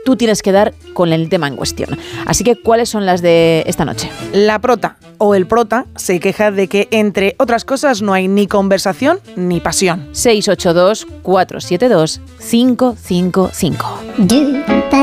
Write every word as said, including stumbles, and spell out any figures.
tú tienes que dar con el tema en cuestión. Así que, ¿cuáles son las de esta noche? La prota o el prota se queja de que, entre otras cosas, no hay ni conversación ni pasión. seis ocho dos, cuatro siete dos, cinco cinco cinco.